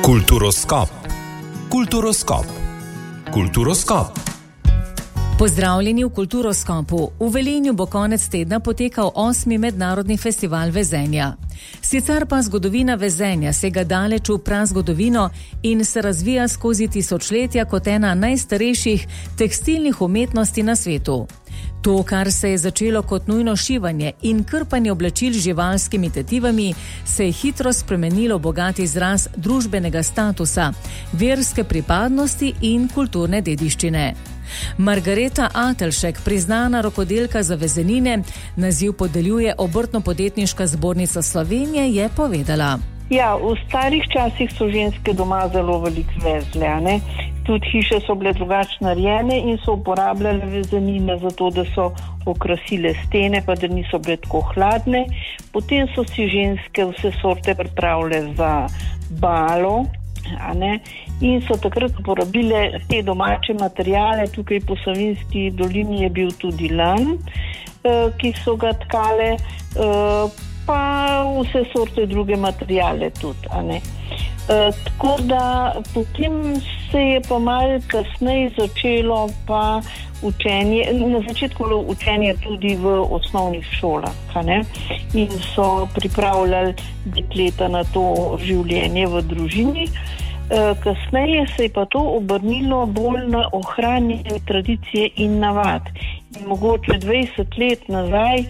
Kulturoskop. Kulturoskop. Kulturoskop. Pozdravljeni v Kulturoskopu. V Velenju bo konec tedna potekal 8. mednarodni festival vezenja. Sicer pa zgodovina vezenja sega daleč v prazgodovino in se razvija skozi tisočletja kot ena najstarejših tekstilnih umetnosti na svetu. To, kar se je začelo kot nujno šivanje in krpanje oblačil z živalskimi tetivami, se je hitro spremenilo v bogat izraz družbenega statusa, verske pripadnosti in kulturne dediščine. Margareta Atelšek, priznana rokodelka za vezenine, naziv podeljuje Obrtno-podjetniška zbornica Slovenije, je povedala. Ja, v starih časih so ženske doma zelo veliko vezle, ne? Tudi hiše so bile drugače narejene in so uporabljale vezenine za to, da so okrasile stene, pa da niso bile tako hladne. Potem so si ženske vse sorte pripravile za balo, ne? In so takrat uporabile te domače materijale. Tukaj po Savinjski dolini je bil tudi lan, ki so ga tkale, pa vse sorte druge materijale tudi, ne? Tako da potem se je pa malo kasneje začelo pa učenje, na začetku učenje tudi v osnovnih šolah, ne? In so pripravljali dekleta na to življenje v družini. Kasneje se je pa to obrnilo bolj na ohranjanje tradicije in navad. In mogoče 20 let nazaj,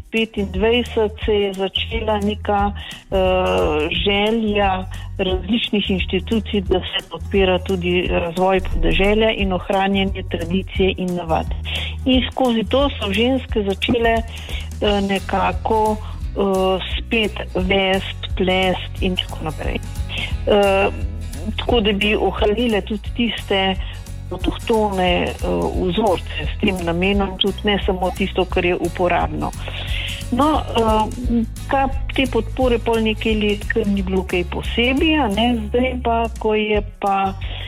25, se je začela neka želja različnih inštitucij, da se podpira tudi razvoj podeželja in ohranjanje tradicije in navad. In skozi to so ženske začele nekako spet vest, plest in tako naprej. Tako da bi ohranile tudi tiste avtohtone vzorce s tem namenom, tudi ne samo tisto, kar je uporabno. No, te podpore pol nekaj let, ker ni bilo kaj posebej, ne? Zdaj pa, ko je pa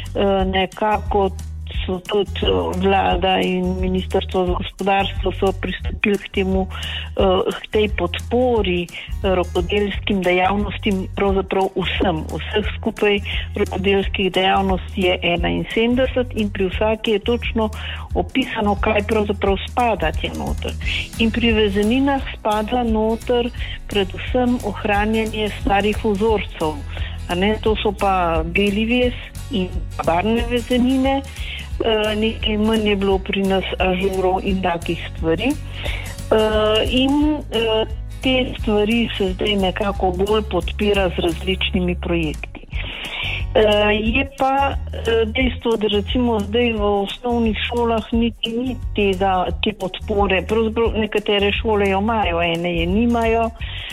nekako so tudi vlada in ministrstvo za gospodarstvo so pristopili k temu, k tej podpori rokodelskim dejavnostim, pravzaprav vseh skupaj rokodelskih dejavnosti je 71 in pri vsaki je točno opisano, kaj pravzaprav spada tja noter. In pri vezeninah spada noter predvsem ohranjanje starih vzorcev, ne? To so pa beli vez in barvne vezenine. Nekaj manj je bilo pri nas ažurov in takih stvari. In te stvari se zdaj nekako bolj podpira z različnimi projekti. Je pa dejstvo, da recimo zdaj v osnovnih šolah niti ni te podpore. Pravzaprav nekatere šole jo imajo, ene je nimajo.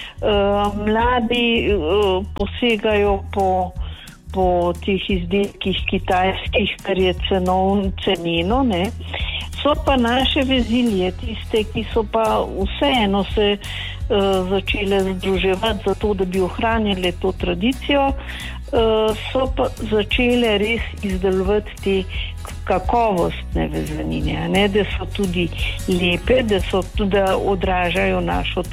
Mladi posegajo po teh izdelkih kitajskih, kar je ceneno, ne. So pa naše vezilje, tiste, ki so pa vseeno se začele združevati za to, da bi ohranjali to tradicijo, so pa začele res izdelovati te kakovostne vezenine, ne, da so tudi lepe, da odražajo našo